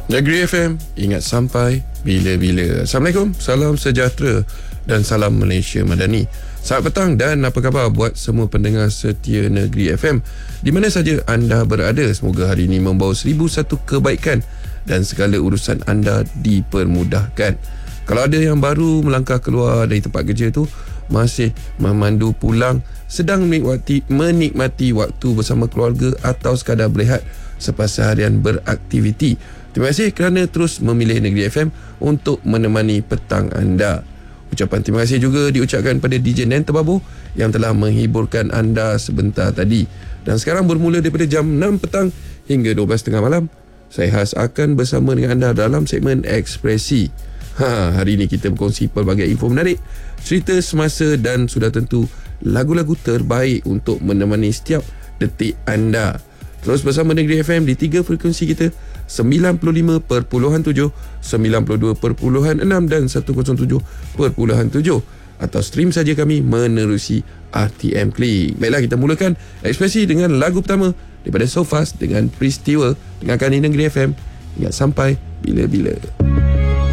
Negeri FM, ingat sampai bila-bila. Assalamualaikum, salam sejahtera dan salam Malaysia Madani. Selamat petang dan apa khabar buat semua pendengar setia Negeri FM di mana saja anda berada. Semoga hari ini membawa 1001 kebaikan dan segala urusan anda dipermudahkan. Kalau ada yang baru melangkah keluar dari tempat kerja tu, masih memandu pulang, sedang menikmati waktu bersama keluarga atau sekadar berehat selepas harian beraktiviti, terima kasih kerana terus memilih Negeri FM untuk menemani petang anda. Ucapan terima kasih juga diucapkan pada DJ Nen Terbabo yang telah menghiburkan anda sebentar tadi. Dan sekarang bermula daripada jam 6 petang hingga 12.30 malam, saya Has akan bersama dengan anda dalam segmen Ekspresi. Hari ini kita berkongsi pelbagai info menarik, cerita semasa dan sudah tentu lagu-lagu terbaik untuk menemani setiap detik anda. Terus bersama Negeri FM di 3 frekuensi kita, 95.7, 92.6 dan 107.7, atau stream saja kami menerusi RTM Klik. Baiklah, kita mulakan Ekspresi dengan lagu pertama daripada So Fast dengan Peristiwa. Dengarkan di Negeri FM, ingat sampai bila-bila.